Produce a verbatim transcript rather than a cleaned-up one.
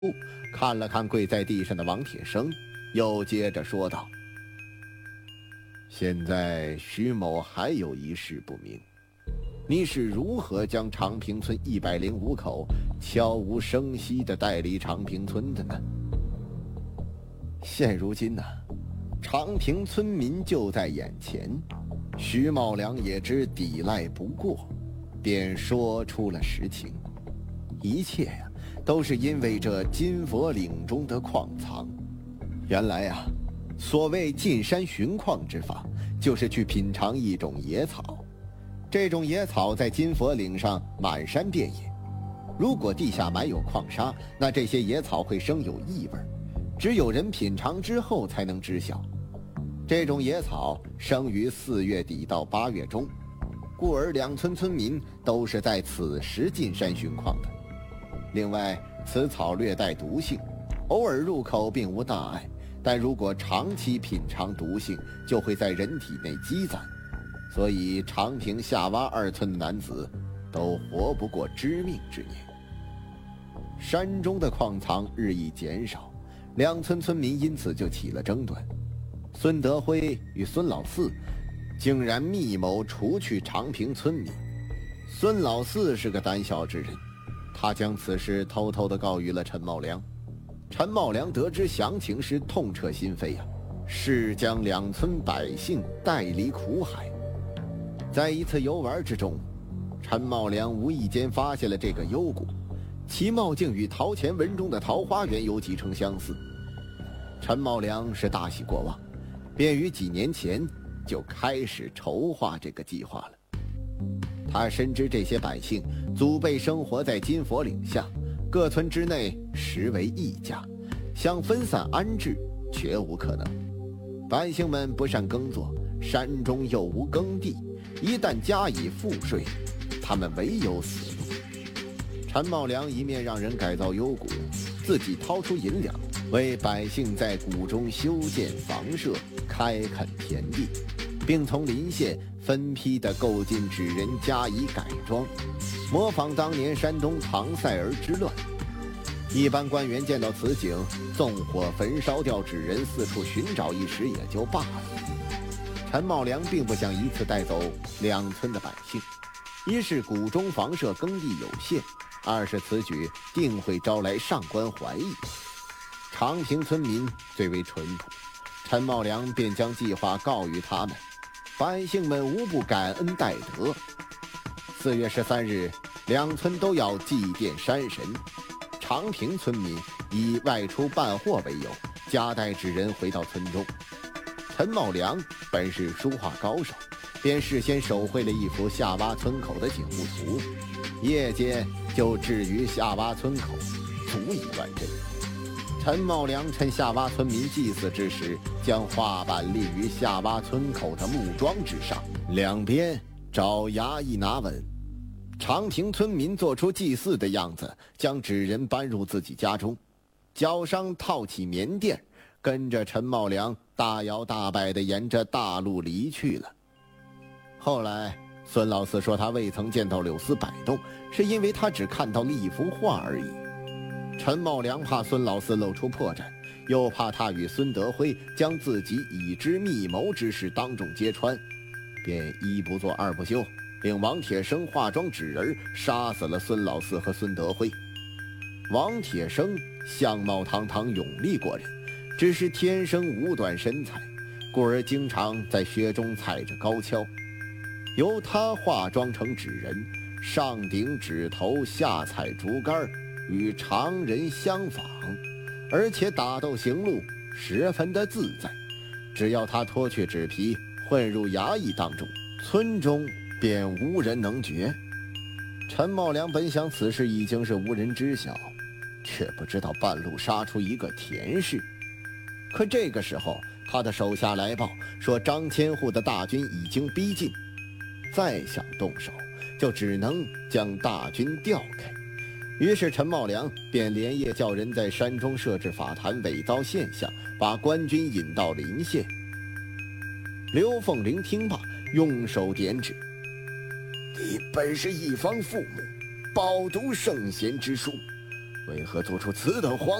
看了看跪在地上的王铁生，又接着说道：现在徐某还有一事不明，你是如何将长平村一百零五口悄无声息地带离长平村的呢？现如今呢、啊，长平村民就在眼前，徐茂良也知抵赖不过，便说出了实情。一切呀、啊，都是因为这金佛岭中的矿藏。原来啊，所谓进山寻矿之法，就是去品尝一种野草。这种野草在金佛岭上满山遍野，如果地下埋有矿沙，那这些野草会生有异味，只有人品尝之后才能知晓。这种野草生于四月底到八月中，故而两村村民都是在此时进山寻矿的。另外，此草略带毒性，偶尔入口并无大碍，但如果长期品尝毒性，就会在人体内积攒，所以长平下洼二村的男子都活不过知命之年。山中的矿藏日益减少，两村村民因此就起了争端。孙德辉与孙老四竟然密谋除去长平村民。孙老四是个胆小之人，他将此事偷偷地告于了陈茂良。陈茂良得知详情时痛彻心扉啊，誓将两村百姓带离苦海。在一次游玩之中，陈茂良无意间发现了这个幽谷，其貌竟与陶潜文中的桃花源有几成相似。陈茂良是大喜过望，便于几年前就开始筹划这个计划了。他深知这些百姓祖辈生活在金佛岭下，各村之内实为一家，想分散安置绝无可能。百姓们不善耕作，山中又无耕地，一旦加以赋税，他们唯有死路。陈茂良一面让人改造幽谷，自己掏出银两为百姓在谷中修建房舍，开垦田地，并从邻县分批地购进纸人加以改装，模仿当年山东唐赛儿之乱。一般官员见到此景，纵火焚烧掉纸人，四处寻找一时也就罢了。陈茂良并不想一次带走两村的百姓，一是谷中房舍耕地有限，二是此举定会招来上官怀疑。长平村民最为淳朴，陈茂良便将计划告于他们，百姓们无不感恩戴德。四月十三日，两村都要祭奠山神。长平村民以外出办货为由，夹带纸人回到村中。陈茂良本是书画高手，便事先手绘了一幅下洼村口的景物图，夜间就置于下洼村口，足以万阵。陈茂良趁下洼村民祭祀之时，将画板立于下洼村口的木桩之上，两边找衙役拿稳。长平村民做出祭祀的样子，将纸人搬入自己家中，脚上套起棉垫，跟着陈茂良大摇大摆地沿着大路离去了。后来孙老四说他未曾见到柳丝摆动，是因为他只看到了一幅画而已。陈茂良怕孙老四露出破绽，又怕他与孙德辉将自己已知密谋之事当众揭穿，便一不做二不休，令王铁生化妆纸人杀死了孙老四和孙德辉。王铁生相貌堂堂，勇力过人，只是天生五短身材，故而经常在雪中踩着高跷。由他化妆成纸人，上顶指头，下踩竹竿，与常人相仿，而且打斗行路十分的自在。只要他脱去纸皮，混入衙役当中，村中便无人能觉。陈茂良本想此事已经是无人知晓，却不知道半路杀出一个田氏。可这个时候，他的手下来报说张千户的大军已经逼近，再想动手，就只能将大军调开。于是陈茂良便连夜叫人在山中设置法坛，伪造现象，把官军引到临县。刘凤玲听罢，用手点指：你本是一方父母，饱读圣贤之书， 为何做出此等荒